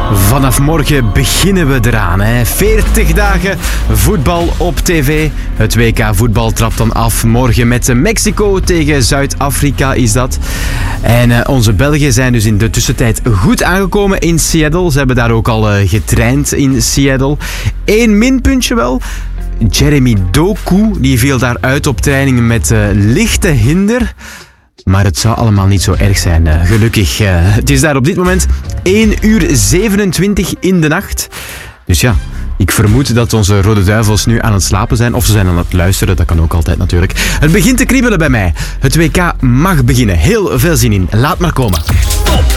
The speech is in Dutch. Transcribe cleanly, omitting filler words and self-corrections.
Vanaf morgen beginnen we eraan. 40 dagen voetbal op tv. Het WK voetbal trapt dan af morgen met Mexico tegen Zuid-Afrika is dat. En onze Belgen zijn dus in de tussentijd goed aangekomen in Seattle. Ze hebben daar ook al getraind in Seattle. 1 minpuntje wel. Jeremy Doku die viel daar uit op trainingen met lichte hinder. Maar het zou allemaal niet zo erg zijn, gelukkig. Het is daar op dit moment 1:27 in de nacht. Dus ja, ik vermoed dat onze Rode Duivels nu aan het slapen zijn. Of ze zijn aan het luisteren, dat kan ook altijd natuurlijk. Het begint te kriebelen bij mij. Het WK mag beginnen. Heel veel zin in. Laat maar komen.